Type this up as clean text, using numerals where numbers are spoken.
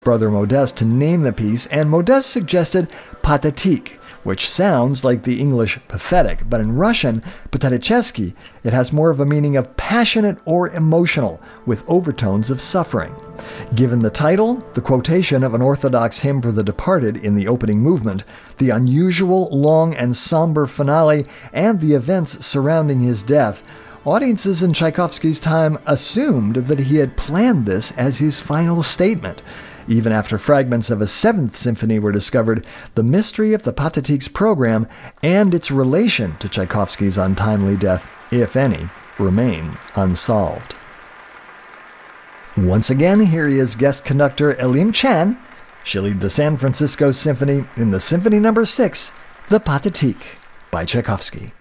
brother Modeste to name the piece, and Modeste suggested Pathétique, which sounds like the English pathetic, but in Russian, patetichesky, it has more of a meaning of passionate or emotional, with overtones of suffering. Given the title, the quotation of an Orthodox hymn for the departed in the opening movement, the unusual, long, and somber finale, and the events surrounding his death, audiences in Tchaikovsky's time assumed that he had planned this as his final statement. Even after fragments of a Seventh Symphony were discovered, the mystery of the Pathétique's program and its relation to Tchaikovsky's untimely death, if any, remain unsolved. Once again, here is guest conductor Elim Chan. She'll lead the San Francisco Symphony in the Symphony No. 6, The Pathétique by Tchaikovsky.